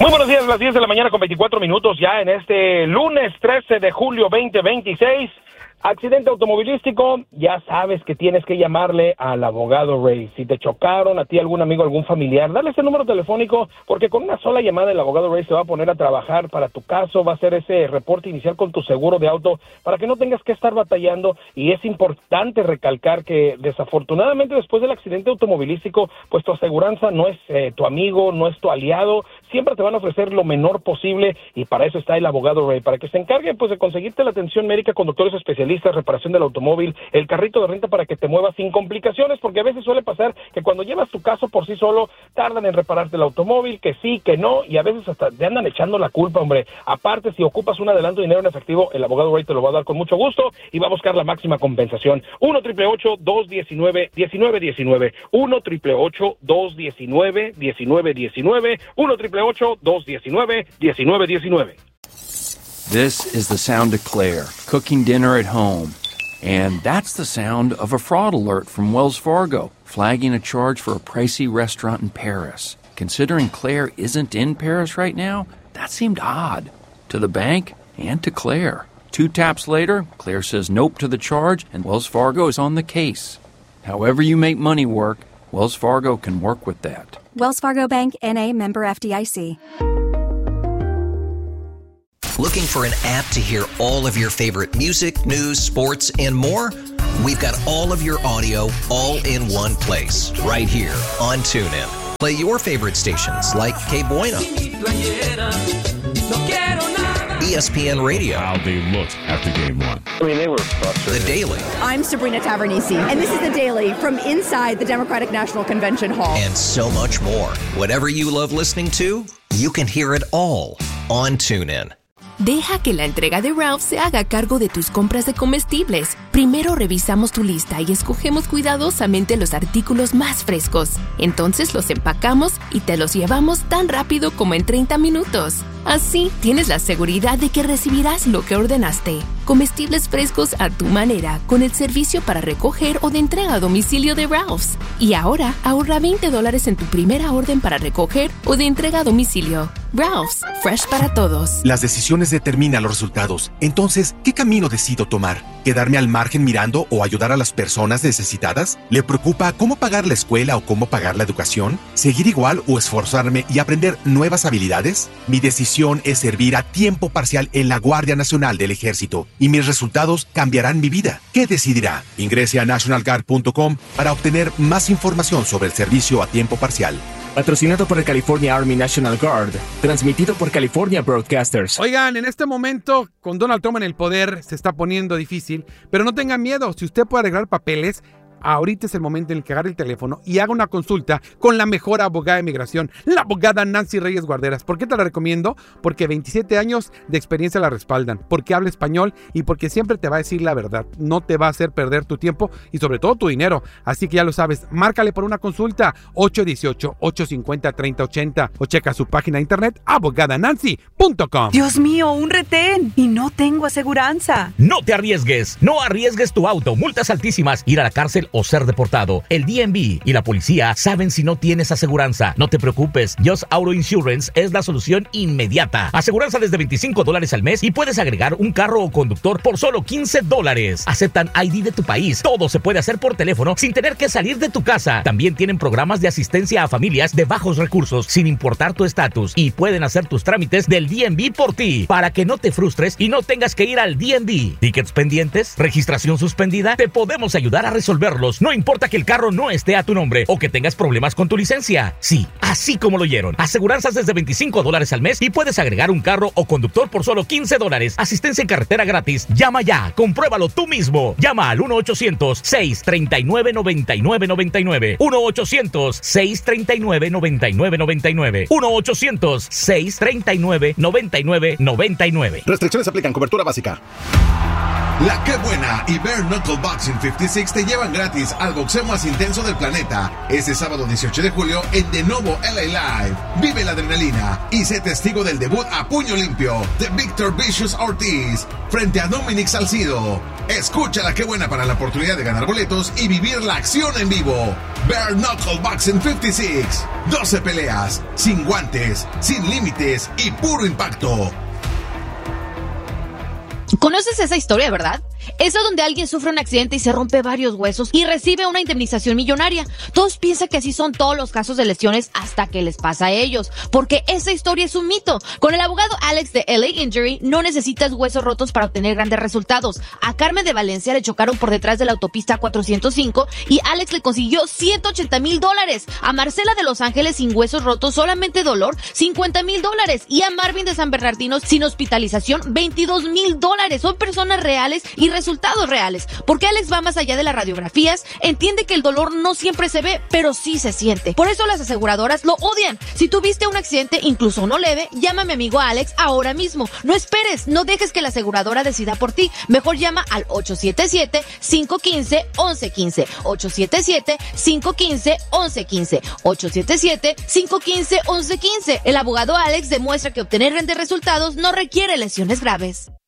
Muy buenos días, las 10 de la mañana con 24 minutos ya en este lunes 13 de julio 2026. Accidente automovilístico, ya sabes que tienes que llamarle al abogado Ray. Si te chocaron, a ti, algún amigo, algún familiar, dale ese número telefónico, porque con una sola llamada el abogado Ray se va a poner a trabajar para tu caso, va a hacer ese reporte inicial con tu seguro de auto, para que no tengas que estar batallando. Y es importante recalcar que desafortunadamente después del accidente automovilístico, pues tu aseguranza no es tu amigo, no es tu aliado, siempre te van a ofrecer lo menor posible, y para eso está el abogado Ray, para que se encargue pues de conseguirte la atención médica con doctores especialistas, reparación del automóvil, el carrito de renta para que te muevas sin complicaciones, porque a veces suele pasar que cuando llevas tu caso por sí solo, tardan en repararte el automóvil, que sí, que no, y a veces hasta te andan echando la culpa, hombre. Aparte, si ocupas un adelanto de dinero en efectivo, el abogado Ray te lo va a dar con mucho gusto y va a buscar la máxima compensación. 1-888-219-1919, 1-888-219-1919, 1-888-219-1919. This is the sound of Claire, cooking dinner at home. And that's the sound of a fraud alert from Wells Fargo, flagging a charge for a pricey restaurant in Paris. Considering Claire isn't in Paris right now, that seemed odd. To the bank and to Claire. 2 taps later, Claire says nope to the charge, and Wells Fargo is on the case. However you make money work, Wells Fargo can work with that. Wells Fargo Bank, N.A., member FDIC. Looking for an app to hear all of your favorite music, news, sports, and more? We've got all of your audio all in one place, right here on TuneIn. Play your favorite stations like Que Buena, ESPN Radio. How they looked after game one. I mean, they were frustrated. The Daily. I'm Sabrina Tavernisi, and this is The Daily from inside the Democratic National Convention Hall. And so much more. Whatever you love listening to, you can hear it all on TuneIn. Deja que la entrega de Ralph se haga cargo de tus compras de comestibles. Primero revisamos tu lista y escogemos cuidadosamente los artículos más frescos. Entonces los empacamos y te los llevamos tan rápido como en 30 minutos. Así tienes la seguridad de que recibirás lo que ordenaste. Comestibles frescos a tu manera con el servicio para recoger o de entrega a domicilio de Ralph's. Y ahora ahorra $20 en tu primera orden para recoger o de entrega a domicilio. Ralph's, fresh para todos. Las decisiones determinan los resultados. Entonces, ¿qué camino decido tomar? ¿Quedarme al margen mirando o ayudar a las personas necesitadas? ¿Le preocupa cómo pagar la escuela o cómo pagar la educación? ¿Seguir igual o esforzarme y aprender nuevas habilidades? Mi decisión es servir a tiempo parcial en la Guardia Nacional del Ejército y mis resultados cambiarán mi vida. ¿Qué decidirá? Ingrese a nationalguard.com para obtener más información sobre el servicio a tiempo parcial. Patrocinado por el California Army National Guard, transmitido por California Broadcasters. Oigan, en este momento, con Donald Trump en el poder, se está poniendo difícil, pero no tengan miedo, si usted puede arreglar papeles, ahorita es el momento en el que agarre el teléfono y haga una consulta con la mejor abogada de migración, la abogada Nancy Reyes Guarderas. ¿Por qué te la recomiendo? Porque 27 años de experiencia la respaldan, porque habla español y porque siempre te va a decir la verdad. No te va a hacer perder tu tiempo y sobre todo tu dinero. Así que ya lo sabes, márcale por una consulta 818-850-3080 o checa su página de internet abogadanancy.com. Dios mío, un retén y no tengo aseguranza. No te arriesgues, no arriesgues tu auto, multas altísimas, ir a la cárcel o ser deportado. El DMV y la policía saben si no tienes aseguranza. No te preocupes, Just Auto Insurance es la solución inmediata. Aseguranza desde $25 al mes y puedes agregar un carro o conductor por solo $15. Aceptan ID de tu país. Todo se puede hacer por teléfono sin tener que salir de tu casa. También tienen programas de asistencia a familias de bajos recursos sin importar tu estatus y pueden hacer tus trámites del DMV por ti para que no te frustres y no tengas que ir al DMV. ¿Tickets pendientes? ¿Registración suspendida? Te podemos ayudar a resolverlo. No importa que el carro no esté a tu nombre o que tengas problemas con tu licencia. Sí, así como lo oyeron. Aseguranzas desde $25 al mes y puedes agregar un carro o conductor por solo $15. Asistencia en carretera gratis. Llama ya, compruébalo tú mismo. Llama al 1-800-639-9999. 1-800-639-9999. 1-800-639-9999. Restricciones aplican. Cobertura básica. La Que Buena y Bare Knuckle Boxing 56 te llevan gratis al boxeo más intenso del planeta este sábado 18 de julio en De Novo LA Live. Vive la adrenalina y sé testigo del debut a puño limpio de Victor Vicious Ortiz frente a Dominic Salcido. Escucha La Que Buena para la oportunidad de ganar boletos y vivir la acción en vivo. Bare Knuckle Boxing 56. 12 peleas, sin guantes, sin límites y puro impacto. ¿Conoces esa historia, verdad? Esa donde alguien sufre un accidente y se rompe varios huesos y recibe una indemnización millonaria. Todos piensan que así son todos los casos de lesiones hasta que les pasa a ellos, porque esa historia es un mito. Con el abogado Alex de LA Injury no necesitas huesos rotos para obtener grandes resultados. A Carmen de Valencia le chocaron por detrás de la autopista 405 y Alex le consiguió $180,000. A Marcela de Los Ángeles sin huesos rotos, solamente dolor, $50,000. Y a Marvin de San Bernardino sin hospitalización, $22,000. Son personas reales y resultados reales, porque Alex va más allá de las radiografías, entiende que el dolor no siempre se ve, pero sí se siente. Por eso las aseguradoras lo odian. Si tuviste un accidente, incluso no leve, llama a mi amigo Alex ahora mismo. No esperes, no dejes que la aseguradora decida por ti. Mejor llama al 877-515-1115. 877-515-1115. 877-515-1115. El abogado Alex demuestra que obtener grandes resultados no requiere lesiones graves.